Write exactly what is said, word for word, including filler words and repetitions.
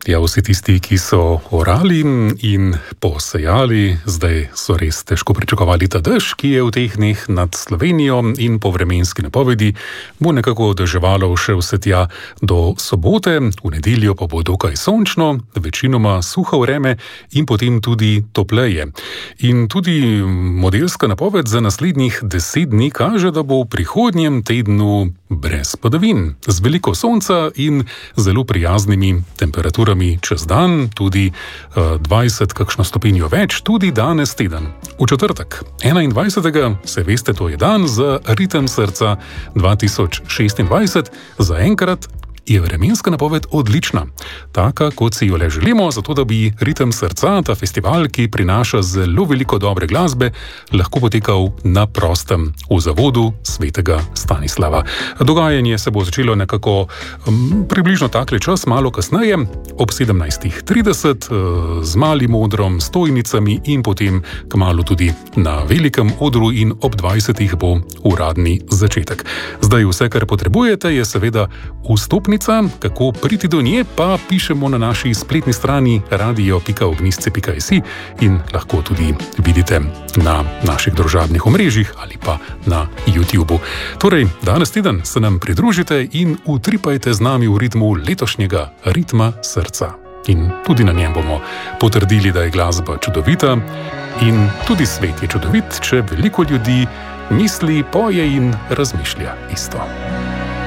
Ja, vsi tisti, ki so orali in posejali, zdaj so res težko pričakovali ta dež, ki je v teh dneh nad Slovenijo, in po vremenski napovedi bo nekako deževalo še vse tja do sobote, v nedeljo pa bo dokaj sončno, večinoma suho vreme in potem tudi topleje. In tudi modelska napoved za naslednjih deset dni kaže, da bo v prihodnjem tednu brez padavin, z veliko sonca in zelo prijaznimi temperaturami čez dan, tudi dvajset kakšno stopinjo več, tudi danes teden. V četrtek, enaindvajsetega se veste, to je dan za ritem srca dva tisoč šestindvajset, zaenkrat je vremenska napoved odlična, taka, kot si jo le želimo, zato da bi ritem srca, ta festival, ki prinaša zelo veliko dobre glasbe, lahko potekal na prostem v zavodu svetega Stanislava. Dogajanje se bo začelo nekako um, približno takle čas, malo kasneje, ob sedemnajstih trideset, uh, z malim odrom, stojnicami in potem kmalu tudi na velikem odru in ob dvajsetih bo uradni začetek. Zdaj vse, kar potrebujete, je seveda vstopnica. Kako priti do nje, pa pišemo na naši spletni strani radio pika ognjisce pika si in lahko tudi vidite na naših družabnih omrežjih ali pa na YouTubu. Torej, danes teden se nam pridružite in utripajte z nami v ritmu letošnjega ritma srca. In tudi na njem bomo potrdili, da je glasba čudovita in tudi svet je čudovit, če veliko ljudi misli, poje in razmišlja isto.